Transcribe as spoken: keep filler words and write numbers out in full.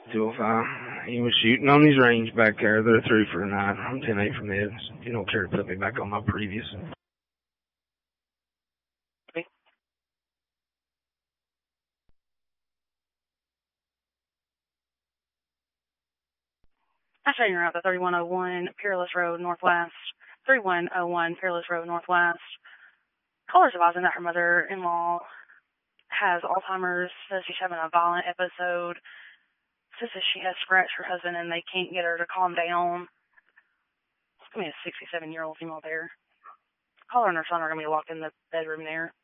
two oh five. He was shooting on his range back there. They're through for the night. I'm ten eight from the Evans. If you don't care to put me back on my previous. I show you around the thirty-one oh one Peerless Road Northwest. thirty-one oh one Peerless Road Northwest. Caller's advising that her mother-in-law has Alzheimer's, says she's having a violent episode, says that she has scratched her husband and they can't get her to calm down. It's going to be a sixty-seven-year-old female there. Caller and her son are going to be locked in the bedroom there.